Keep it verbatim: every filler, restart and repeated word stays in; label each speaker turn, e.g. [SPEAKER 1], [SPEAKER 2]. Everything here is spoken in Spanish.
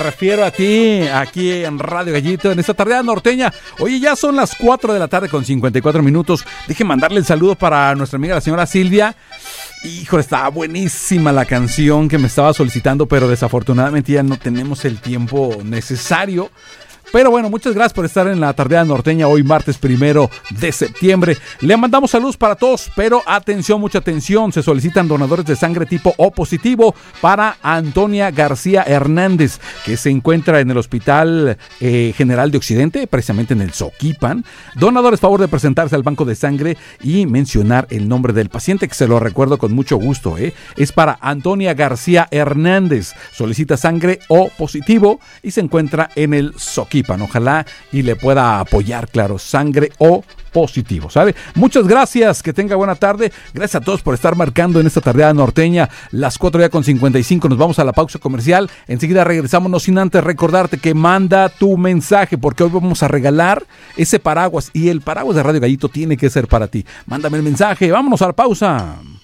[SPEAKER 1] Refiero a ti, aquí en Radio Gallito, en esta tarde norteña. Oye, ya son las cuatro de la tarde con cincuenta y cuatro minutos. Deje mandarle el saludo para nuestra amiga la señora Silvia. Híjole, estaba buenísima la canción que me estaba solicitando, pero desafortunadamente ya no tenemos el tiempo necesario. Pero bueno, muchas gracias por estar en la Tardeada Norteña hoy martes primero de septiembre. Le mandamos saludos para todos, pero atención, mucha atención. Se solicitan donadores de sangre tipo O positivo para Antonia García Hernández, que se encuentra en el Hospital eh, General de Occidente, precisamente en el Soquipan. Donadores, favor de presentarse al banco de sangre y mencionar el nombre del paciente, que se lo recuerdo con mucho gusto. ¿eh? Es para Antonia García Hernández. Solicita sangre O positivo y se encuentra en el Soquipan. Ojalá y le pueda apoyar, claro, sangre O positivo, ¿sabe? Muchas gracias, que tenga buena tarde. Gracias a todos por estar marcando en esta tardeada norteña, las cuatro ya con cincuenta y cinco. Nos vamos a la pausa comercial. Enseguida regresamos, no sin antes recordarte que manda tu mensaje, porque hoy vamos a regalar ese paraguas y el paraguas de Radio Gallito tiene que ser para ti. Mándame el mensaje, vámonos a la pausa.